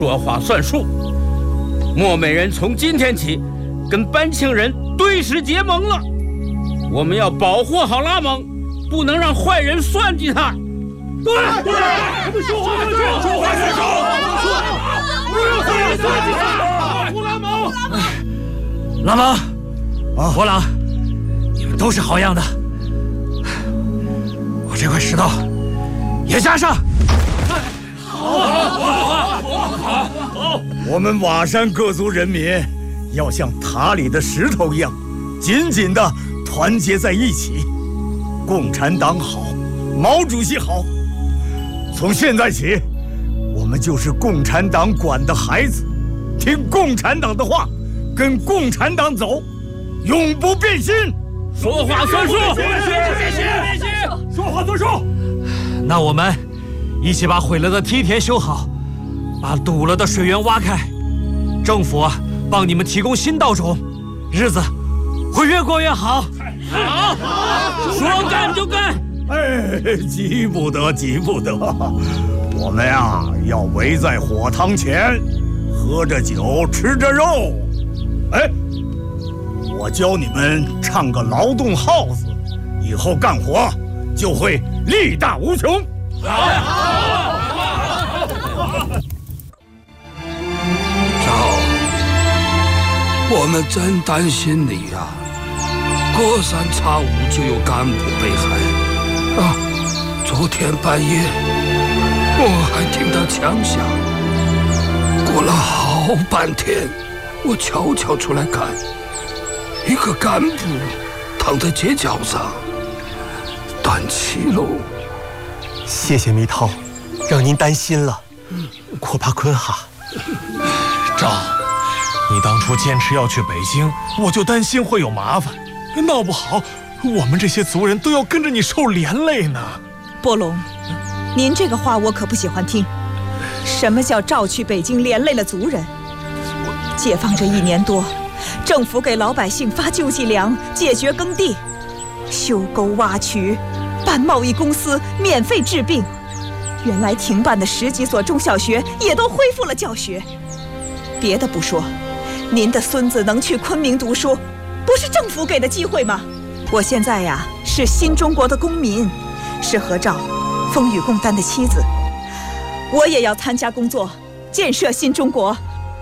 说话算数。漠美人从今天起跟班庆人对视结盟了。我们要保护好拉蒙，不能让坏人算计他。对，我们说话算数，说话算数，不让坏人算计他。保护拉蒙， 拉蒙，火朗，你们都是好样的。我这块石头也加上。好， 我们瓦山各族人民要像塔里的石头一样，紧紧地团结在一起。共产党好，毛主席好。从现在起，我们就是共产党管的孩子，听共产党的话，跟共产党走，永不变心。 说话算数， 说话算数。 那我们一起把毁了的梯田修好，把堵了的水源挖开。政府帮你们提供新稻种，日子会越过越好。 好，说干就干。 哎，急不得，急不得。我们呀，要围在火塘前，喝着酒，吃着肉。哎，我教你们唱个劳动号子，以后干活就会力大无穷。 赵，我们真担心你呀！隔三差五就有干部被害啊！昨天半夜我还听到枪响，过了好半天，我悄悄出来看，一个干部躺在街角上，断气喽。 谢谢密涛，让您担心了。阔巴坤哈， 赵，你当初坚持要去北京，我就担心会有麻烦，闹不好我们这些族人都要跟着你受连累呢。 波龙，您这个话我可不喜欢听。什么叫赵去北京连累了族人？解放这1年多，政府给老百姓发救济粮，解决耕地，修沟挖渠，办贸易公司，免费治病。原来停办的10几所中小学也都恢复了教学。别的不说，您的孙子能去昆明读书，不是政府给的机会吗？我现在呀，是新中国的公民，是何兆风雨共担的妻子，我也要参加工作，建设新中国。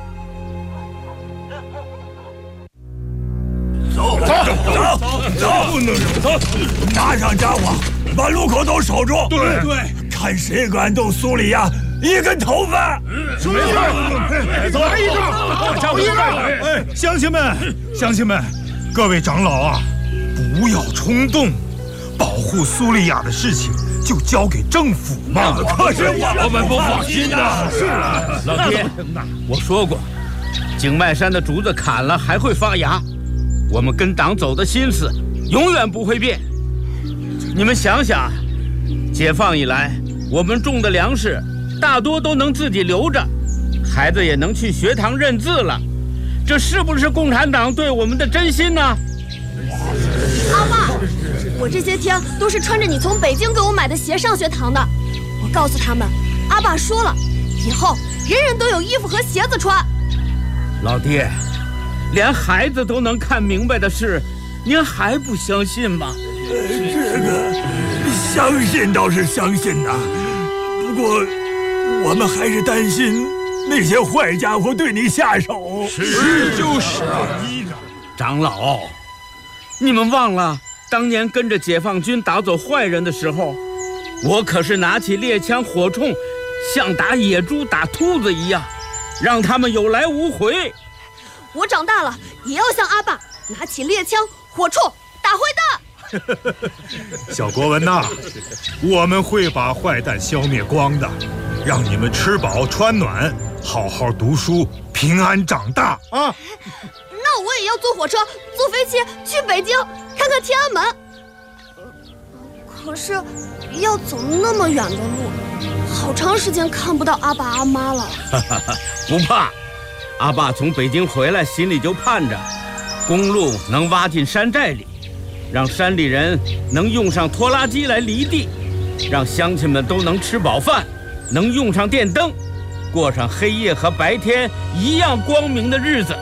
走，不能走，拿上家伙，把路口都守住。对，看谁敢动苏里亚一根头发。 走，来一个。 哎，乡亲们，各位长老啊，不要冲动，保护苏利亚的事情就交给政府嘛。可是我们不放心呐。是啊， 老爹，我说过，景迈山的竹子砍了还会发芽，我们跟党走的心思永远不会变。你们想想，解放以来，我们种的粮食大多都能自己留着，孩子也能去学堂认字了，这是不是共产党对我们的真心呢？ 阿爸，我这些天都是穿着你从北京给我买的鞋上学堂的。我告诉他们，阿爸说了，以后人人都有衣服和鞋子穿。 老爹，连孩子都能看明白的事，您还不相信吗？ 这个相信倒是相信呐，不过我们还是担心那些坏家伙对你下手。 就是啊。 长老，你们忘了当年跟着解放军打走坏人的时候，我可是拿起猎枪火铳，像打野猪打兔子一样，让他们有来无回。 我长大了也要像阿爸，拿起猎枪火铳打坏蛋。 小国文呐，我们会把坏蛋消灭光的，让你们吃饱穿暖，好好读书，平安长大啊！ 那我也要坐火车、坐飞机去北京看看天安门。可是要走那么远的路，好长时间看不到阿爸阿妈了。 不怕，阿爸从北京回来，心里就盼着公路能挖进山寨里，让山里人能用上拖拉机来犁地，让乡亲们都能吃饱饭，能用上电灯。 过上黑夜和白天一样光明的日子。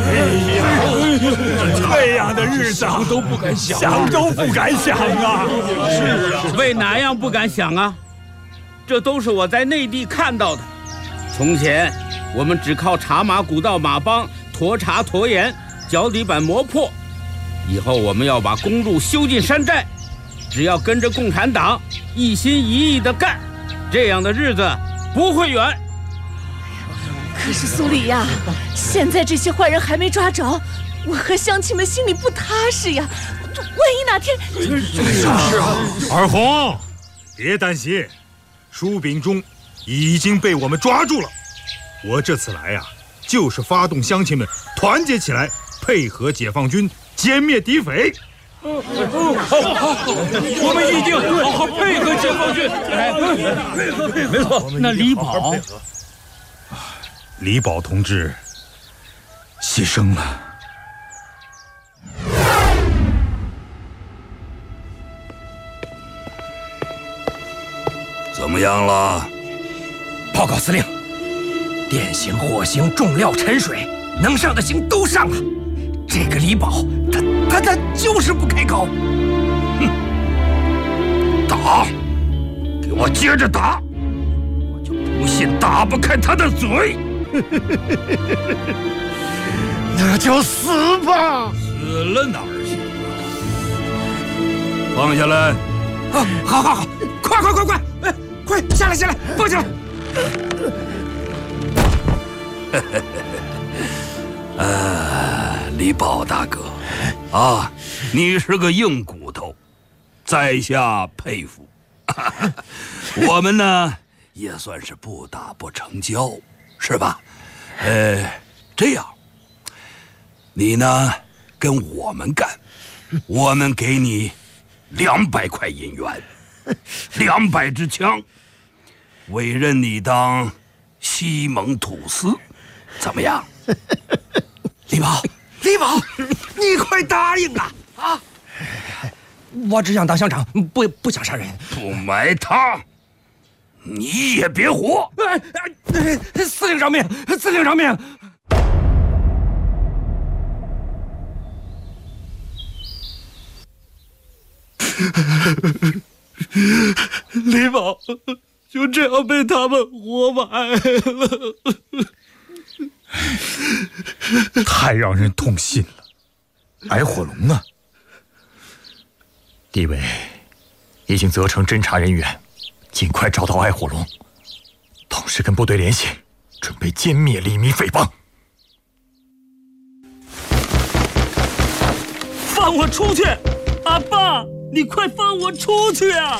这样的日子想都不敢想，想都不敢想啊！ 是啊，为哪样不敢想啊？这都是我在内地看到的。从前我们只靠茶马古道马帮驮茶驮盐，脚底板磨破。以后我们要把公路修进山寨，只要跟着共产党一心一意地干，这样的日子不会远。 可是苏里呀，现在这些坏人还没抓着，我和乡亲们心里不踏实呀。万一哪天…… 是啊，二红，别担心，舒秉忠已经被我们抓住了。我这次来呀，就是发动乡亲们团结起来，配合解放军歼灭敌匪。 我们一定好好配合解放军。 没错，那李宝。 李宝同志牺牲了。 怎么样了？ 报告司令，电刑、火刑、重料、沉水，能上的刑都上了。这个李宝，他就是不开口。 哼，打，给我接着打！我就不信打不开他的嘴。 那就死吧！ 死了哪儿行啊？放下来！ 啊，好，快！快下来，放下来！李宝大哥，啊，你是个硬骨头，在下佩服。我们呢，也算是不打不成交，是吧？这样，你呢跟我们干，我们给你200块银元，200支枪，委任你当西蒙土司，怎么样？ 李宝，你快答应啊！啊，我只想当乡长，不想杀人。 不买他，你也别活！ 司令饶命！ 李宝就这样被他们活埋了， 太让人痛心了。矮火龙呢？ 地委已经责成侦查人员尽快找到矮火龙，同时跟部队联系，准备歼灭黎民匪帮。 放我出去！阿爸，你快放我出去啊！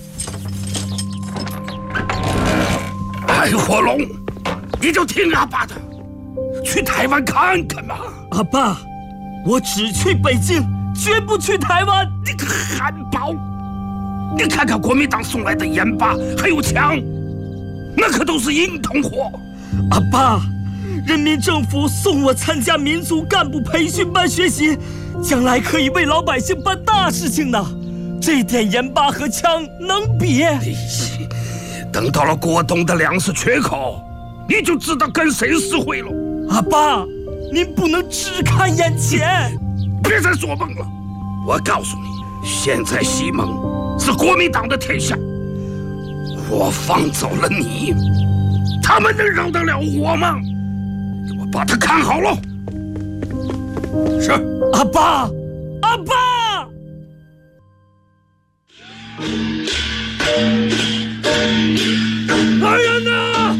矮火龙，你就听阿爸的，去台湾看看嘛。 阿爸，我只去北京，绝不去台湾。 你个汉堡！你看看国民党送来的盐巴还有枪，那可都是硬通货。 阿爸，人民政府送我参加民族干部培训班学习，将来可以为老百姓办大事情呢。这点盐巴和枪能比？ 等到了过冬的粮食缺口，你就知道跟谁死会了。 阿爸，您不能只看眼前。 别再做梦了！我告诉你，现在西蒙是国民党的天下，我放走了你，他们能饶得了我吗？给我把他看好了。是。 阿爸，阿爸！来人呐！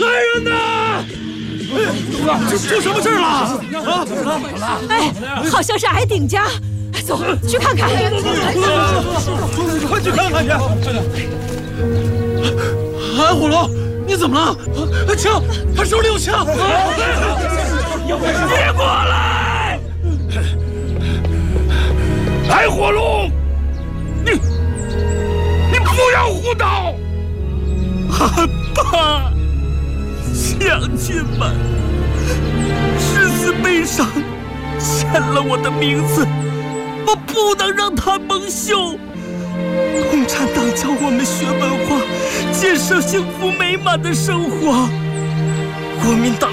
出什么事了？ 哎，好像是矮顶家，走去看看。 快去看看去！矮火龙，你怎么了？枪，他手里有枪！别过来！ 矮火龙，你不要胡闹！ 阿爸，乡亲们，誓死碑上签了我的名字，我不能让他蒙羞。共产党教我们学文化，建设幸福美满的生活， 国民党